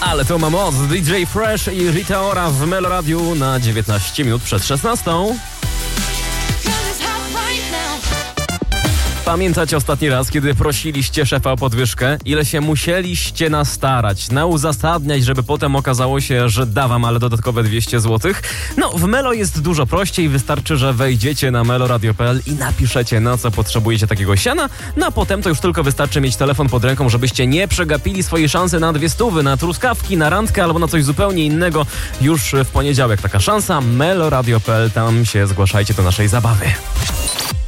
Ale to ma moc. DJ Fresh i Rita Ora w Melo Radiu na 19 minut przed 16. Pamiętacie ostatni raz, kiedy prosiliście szefa o podwyżkę? Ile się musieliście nastarać, nauzasadniać, żeby potem okazało się, że da wam ale dodatkowe 200 zł? No, w Melo jest dużo prościej. Wystarczy, że wejdziecie na meloradio.pl i napiszecie, na co potrzebujecie takiego siana. No a potem to już tylko wystarczy mieć telefon pod ręką, żebyście nie przegapili swojej szansy na 200, na truskawki, na randkę albo na coś zupełnie innego. Już w poniedziałek taka szansa. meloradio.pl, tam się zgłaszajcie do naszej zabawy.